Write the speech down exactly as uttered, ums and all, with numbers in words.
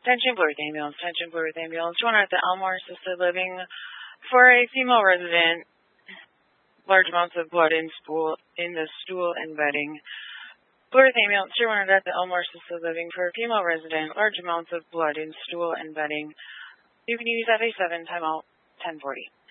Attention Blue Earth Ambulance, attention Blue Earth Ambulance. One at the Elmore Assisted Living for a female resident. Large amounts of blood in stool, in the stool and bedding. Blue Earth Ambulance, two one at the Elmore Assisted Living for a female resident. Large amounts of blood in stool and bedding. You can use F A seven, timeout ten forty.